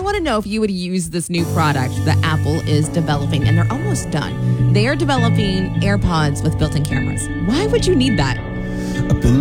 want to know if you would use this new product that Apple is developing, and they're almost done. They are developing AirPods with built-in cameras. Why would you need that? I've been